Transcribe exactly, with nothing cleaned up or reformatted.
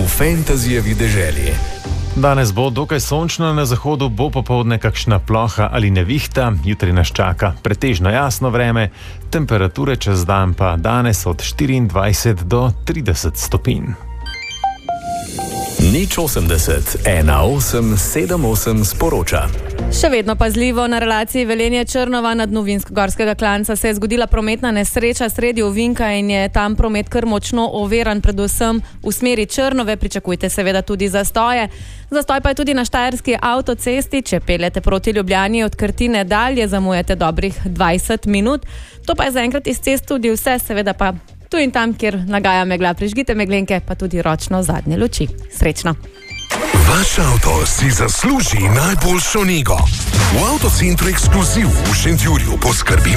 fantazijevi deželi. Danes bo dokaj sončno, na zahodu bo popoldne kakšna ploha ali nevihta, jutri nas čaka pretežno jasno vreme, temperature čez dan pa danes od štiriindvajset do trideset stopinj. Nič osemdeset, ena osem, sedem osem sporoča. Še vedno pazljivo na relaciji Velenje-Črnova na dnu Vinsko-Gorskega klanca se je zgodila prometna nesreča sredi ovinka in je tam promet kar močno oviran, predvsem v smeri Črnove. Pričakujte seveda tudi zastoje. Zastoj pa je tudi na štajerski avtocesti. Če peljete proti Ljubljani od Krtine dalje, zamujate dobrih dvajset minut. To pa je zaenkrat iz cest tudi vse, seveda pa tu in tam, kjer nagaja megla, prižgite meglenke, pa tudi ročno zadnje luči. Srečno! Vaš avto si zasluži najboljšo nego. V Avtocentru Ekskluziv v Šentjurju poskrbimo